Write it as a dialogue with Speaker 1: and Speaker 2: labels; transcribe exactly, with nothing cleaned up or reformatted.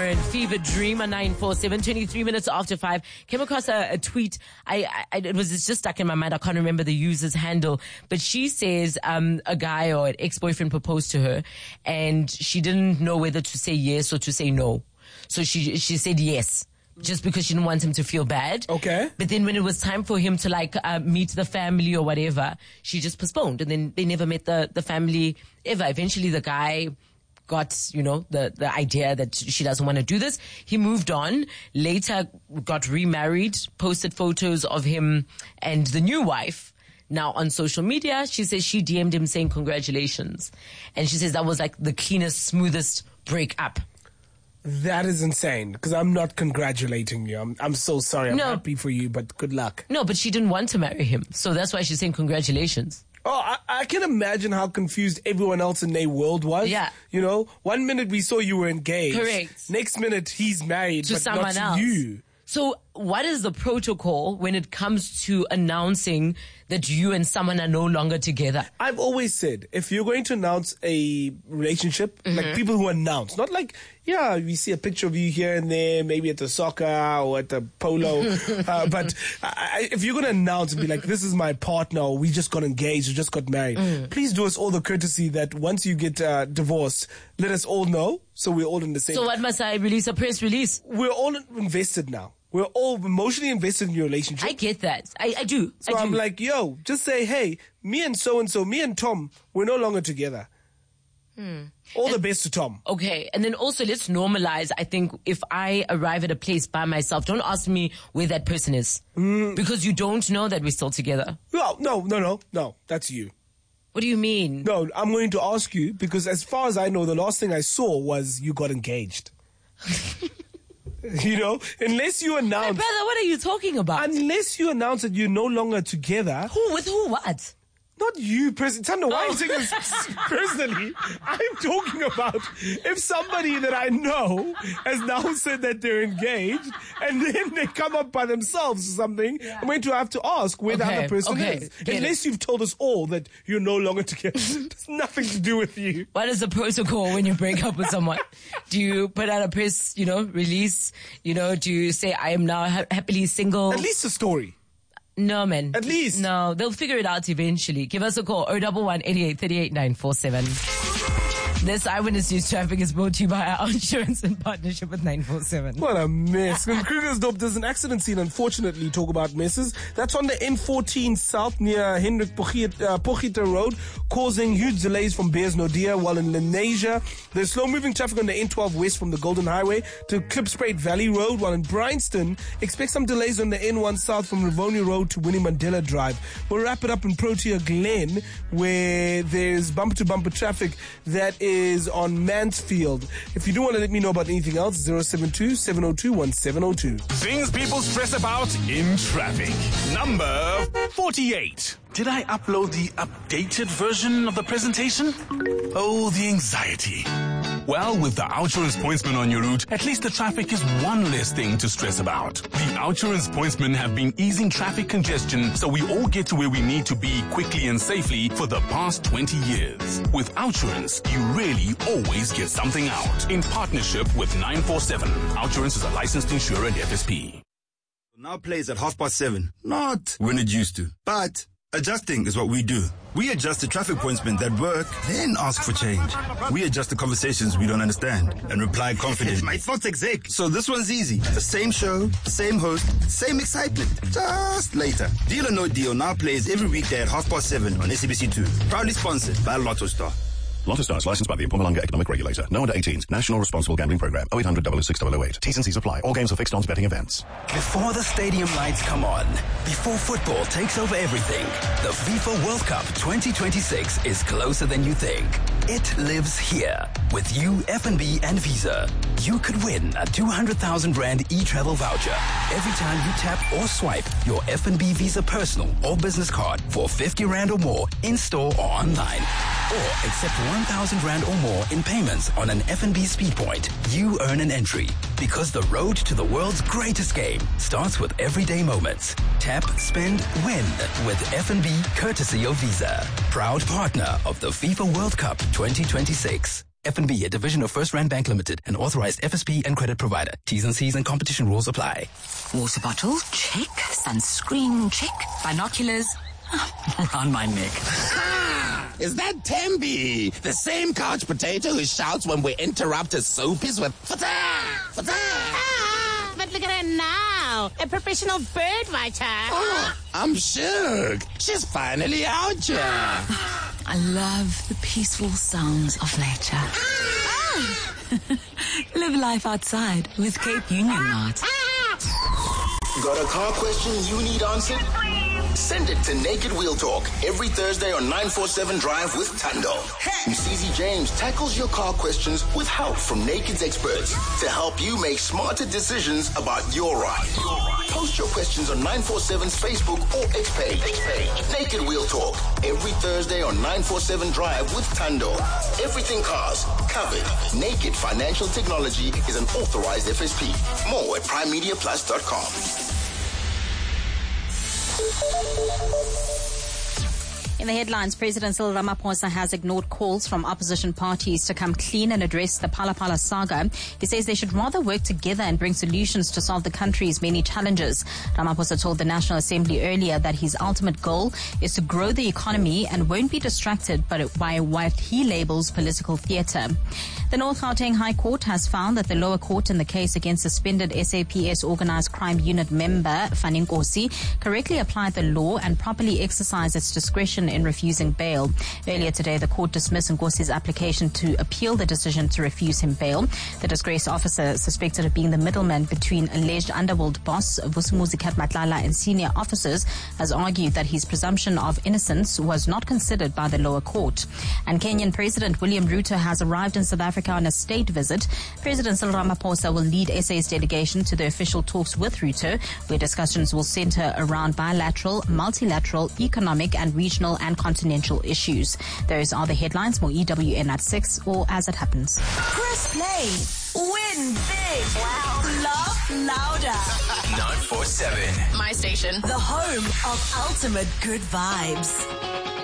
Speaker 1: Lauren, Fever Dream on nine four seven, twenty-three minutes after five. Came across a, a tweet. I, I it was it's just stuck in my mind. I can't remember the user's handle, but she says um, a guy or an ex-boyfriend proposed to her, and she didn't know whether to say yes or to say no. So she she said yes, just because she didn't want him to feel bad.
Speaker 2: Okay.
Speaker 1: But then when it was time for him to like uh, meet the family or whatever, she just postponed, and then they never met the the family ever. Eventually, the guy got, you know, the, the idea that she doesn't want to do this. He moved on, later got remarried, posted photos of him and the new wife. Now on social media, she says she D M'd him saying congratulations. And she says that was like the cleanest, smoothest breakup.
Speaker 2: That is insane, because I'm not congratulating you. I'm, I'm so sorry. I'm
Speaker 1: No.
Speaker 2: happy for you, but good luck.
Speaker 1: No, but she didn't want to marry him. So that's why she's saying congratulations.
Speaker 2: Oh, I, I can imagine how confused everyone else in their world was.
Speaker 1: Yeah.
Speaker 2: You know, one minute we saw you were engaged.
Speaker 1: Correct.
Speaker 2: Next minute he's married,
Speaker 1: To
Speaker 2: but
Speaker 1: someone
Speaker 2: not to
Speaker 1: else.
Speaker 2: you.
Speaker 1: So what is the protocol when it comes to announcing that you and someone are no longer together?
Speaker 2: I've always said, if you're going to announce a relationship,
Speaker 1: Mm-hmm.
Speaker 2: like people who announce, not like, yeah, we see a picture of you here and there, maybe at the soccer or at the polo, uh, but I, if you're going to announce and be like, this is my partner, or we just got engaged, or just got married,
Speaker 1: Mm.
Speaker 2: please do us all the courtesy that once you get uh, divorced, let us all know, so we're all in the same.
Speaker 1: So what must I release? A press release?
Speaker 2: We're all invested now. We're all emotionally invested in your relationship.
Speaker 1: I get that. I, I do.
Speaker 2: So
Speaker 1: I do.
Speaker 2: I'm like, yo, just say, hey, me and so-and-so, me and Tom, we're no longer together.
Speaker 1: Hmm.
Speaker 2: All the best to Tom.
Speaker 1: Okay, and then also let's normalize, I think, if I arrive at a place by myself, don't ask me where that person is.
Speaker 2: Mm.
Speaker 1: Because you don't know that we're still together.
Speaker 2: No, no, no, no, no, that's you.
Speaker 1: What do you mean?
Speaker 2: No, I'm going to ask you because as far as I know, the last thing I saw was you got engaged. You know, unless you
Speaker 1: Hey,
Speaker 2: announce,
Speaker 1: brother, what are you talking about?
Speaker 2: unless you announce that you're no longer together,
Speaker 1: Who, with who, what?
Speaker 2: not you, President. Tanda, why are you
Speaker 1: Oh.
Speaker 2: taking this personally? I'm talking about if somebody that I know has now said that they're engaged and then they come up by themselves or something, I'm going to have to ask where the
Speaker 1: Okay,
Speaker 2: other person
Speaker 1: okay,
Speaker 2: is.
Speaker 1: get
Speaker 2: Unless you've told us all that you're no longer together. It's nothing to do with you.
Speaker 1: What is the protocol when you break up with someone? Do you put out a press, you know, release? You know, do you say, I am now ha- happily single?
Speaker 2: At least a story.
Speaker 1: No, man.
Speaker 2: At least.
Speaker 1: No, they'll figure it out eventually. Give us a call, oh one one, eight eight three eight, nine four seven. This Eyewitness News Traffic is brought to you by our insurance in partnership with nine four seven.
Speaker 2: What a mess. In Krugersdorp, there's an accident scene, unfortunately, talk about messes. That's on the N fourteen South near Hendrik Pochita uh, Pochita Road, causing huge delays from Bears Nodia, while in Lenasia, there's slow-moving traffic on the N twelve West from the Golden Highway to Klipspruit Valley Road, while in Bryanston, expect some delays on the N one South from Rivonia Road to Winnie Mandela Drive. We'll wrap it up in Protea Glen, where there's bumper-to-bumper traffic that is on Mansfield. If you do want to let me know about anything else, zero seven two, seven zero two, one seven zero two.
Speaker 3: Things people stress about in traffic. Number forty-eight. Did I upload the updated version of the presentation? Oh, the anxiety. Well, with the Outsurance Pointsman on your route, at least the traffic is one less thing to stress about. The Outsurance Pointsmen have been easing traffic congestion so we all get to where we need to be quickly and safely for the past twenty years. With Outsurance, you really always get something out. In partnership with nine four seven. Outsurance is a licensed insurer and F S P.
Speaker 4: Now plays at half past seven. Not when it used to. But adjusting is what we do. We adjust the traffic pointsmen that work, then ask for change. We adjust the conversations we don't understand and reply confidently. My thoughts exec. So this one's easy. The same show, same host, same excitement. Just later. Deal or No Deal now plays every weekday at half past seven on S A B C two. Proudly sponsored by Lotto Star.
Speaker 5: Lotto Star is licensed by the Mpumalanga Economic Regulator. No under eighteens. National Responsible Gambling Program. oh eight hundred, double oh six, double oh eight. T's and C's apply. All games are fixed odds betting events.
Speaker 6: Before the stadium lights come on, before football takes over everything, the FIFA World Cup twenty twenty-six is closer than you think. It lives here. With you, F N B and Visa, you could win a two hundred thousand rand e-travel voucher every time you tap or swipe your F N B Visa personal or business card for fifty rand or more in-store or online. Or accept one thousand rand or more in payments on an F N B speed point. You earn an entry. Because the road to the world's greatest game starts with everyday moments. Tap, spend, win with F N B courtesy of Visa. Proud partner of the FIFA World Cup twenty twenty-six. F N B, a division of First Rand Bank Limited, an authorized F S P and credit provider. T's and C's and competition rules apply.
Speaker 7: Water bottle, check. Sunscreen, check. Binoculars, around my neck.
Speaker 8: Is that Tembi? The same couch potato who shouts when we interrupt his soapies with fata, fata.
Speaker 9: Ah, but look at her now. A professional bird writer.
Speaker 8: Oh, I'm shook. She's finally out here.
Speaker 7: I love the peaceful sounds of nature.
Speaker 9: Ah.
Speaker 7: Live life outside with Cape Union Mart.
Speaker 10: Got a car question you need answered? Send it to Naked Wheel Talk every Thursday on nine forty-seven Drive with Tando. Msizi James tackles your car questions with help from Naked's experts to help you make smarter decisions about your ride. Post your questions on nine forty-seven's Facebook or X page. X page. Naked Wheel Talk every Thursday on nine forty-seven Drive with Tando. Everything cars covered. Naked Financial Technology is an authorized F S P. More at prime media plus dot com.
Speaker 11: In the headlines, President Cyril Ramaphosa has ignored calls from opposition parties to come clean and address the Phala Phala saga. He says they should rather work together and bring solutions to solve the country's many challenges. Ramaphosa told the National Assembly earlier that his ultimate goal is to grow the economy and won't be distracted by what he labels political theatre. The North Gauteng High Court has found that the lower court in the case against suspended S A P S Organised Crime Unit member Fani Nkosi correctly applied the law and properly exercised its discretion in refusing bail. Earlier today, the court dismissed Nkosi's application to appeal the decision to refuse him bail. The disgraced officer, suspected of being the middleman between alleged underworld boss Vusumuzi Matlala and senior officers, has argued that his presumption of innocence was not considered by the lower court. And Kenyan President William Ruto has arrived in South Africa on a state visit. President Cyril Ramaphosa will lead S A's delegation to the official talks with Ruto, where discussions will center around bilateral, multilateral, economic and regional and continental issues. Those are the headlines. More E W N at six or as it happens.
Speaker 7: Press play. Win big. Wow. Laugh louder.
Speaker 6: nine four seven.
Speaker 7: My station. The home of ultimate good vibes.